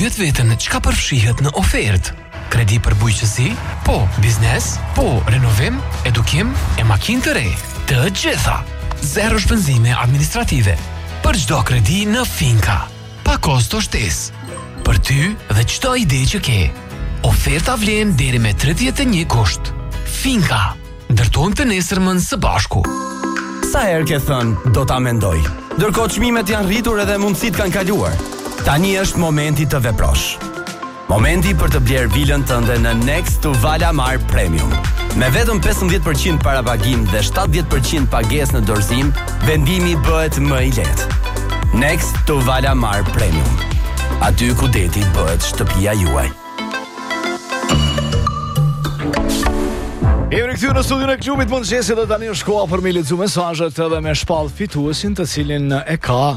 pyet veten çka përfshihet në ofertë. Kredi për bujqësi? Po. Biznes? Po. Renovim? Edukim? E makinë të re? Të gjitha. Zero shpenzime administrative. Për çdo kredi në Finka. Pa kosto shtesë. Për ty dhe çdo ide që ke. Oferta vlen deri me 31 gusht. Finka. Ndërtojmë të nesërmën së bashku. Sa herë ke thënë, do ta mendoj. Ndërkohë çmimet janë rritur edhe mundësitë kanë kaluar. Tani është momenti të veprosh. Momenti për të bler vilën tënde në Next to Valamar Premium. Me vetëm 15% parapagim dhe 70% pagesë në dorëzim, vendimi bëhet më i lehtë. Next to Valamar Premium. Aty ku deti bëhet shtëpia juaj. Jemi rikthyer në studion e klubit Mëngjesit dhe tani është koha për me lexuar mesazhet edhe me shpall fituesin, të cilin e ka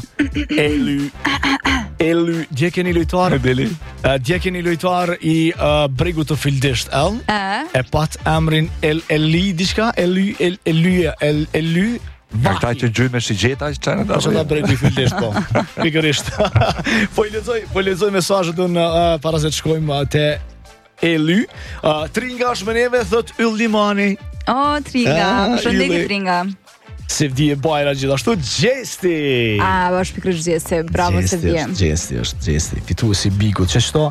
Ely, dje keni lojtar? Dje keni lojtar i Bregut të Fildisht, e pat emrin Eli diçka, Ely. Këta që gjynë me shigjeta çfarë do? Çfarë Bregu i Fildisht po. Pikërisht. Po i lexoj mesazhet unë para se të shkojmë te Ely. Tringa është me neve, thot Yllimani. Tringa, shëndetje Tringa. Sevdi e bajra gjithashtu, Gjesti. Është pikërisht Gjesti, bravo Sevdi. Gjesti është Gjesti, fituesi Bigut.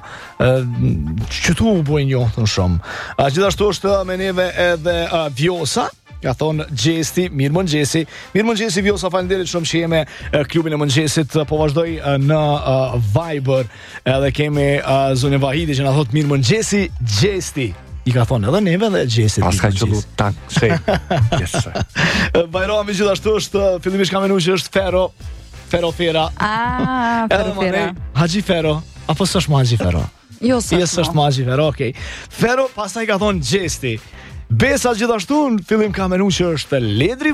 Çtu u bën njohur shumë. Gjithashtu është me neve edhe Vjosa. Ka thonë Gjesti, mirë mëngjesi. Mirë mëngjesi Vjosa, faleminderit shumë që jemi klubin e mëngjesit. Po vazhdoj në Viber. Edhe kemi zonën Vahidi që na thot mirë mëngjesi Gjesti. I ka thonë edhe neve dhe Gjesti. Pas ka qëllu tank, Bajrami gjithashtu është, fillimisht ka menuar që është Fero Fera. Fero Fera. Haxhi Fero, apo s'është Haxhi Fero? Jo, s'është Haxhi Fero, okej. Fero, pastaj ka thonë Gjesti. Besa gjithashtu, në fillim ka menuar që është Ledri